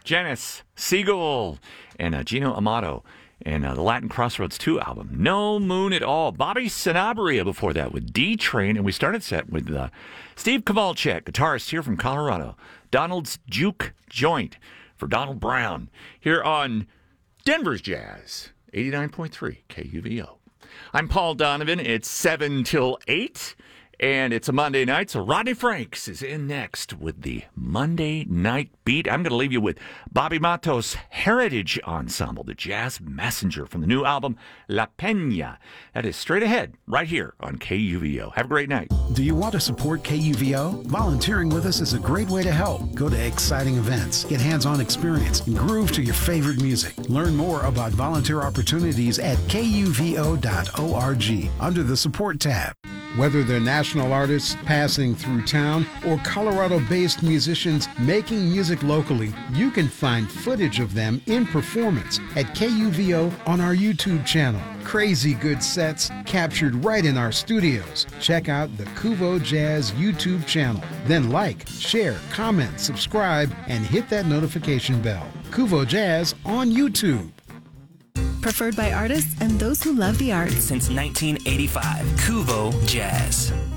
Janice Siegel and Gino Amato. And the Latin Crossroads 2 album, No Moon at All. Bobby Sanabria before that with D-Train. And we started set with Steve Kowalczyk, guitarist here from Colorado. Donald's Juke Joint for Donald Brown here on Denver's Jazz, 89.3 KUVO. I'm Paul Donovan. It's 7 till 8. And it's a Monday night, so Rodney Franks is in next with the Monday Night Beat. I'm going to leave you with Bobby Matos' Heritage Ensemble, the Jazz Messenger from the new album, La Peña. That is straight ahead, right here on KUVO. Have a great night. Do you want to support KUVO? Volunteering with us is a great way to help. Go to exciting events, get hands-on experience, and groove to your favorite music. Learn more about volunteer opportunities at kuvo.org under the Support tab. Whether they're national artists passing through town or Colorado-based musicians making music locally, you can find footage of them in performance at KUVO on our YouTube channel. Crazy good sets captured right in our studios. Check out the Kuvo Jazz YouTube channel. Then like, share, comment, subscribe, and hit that notification bell. Kuvo Jazz on YouTube. Preferred by artists and those who love the arts. Since 1985, Kuvo Jazz.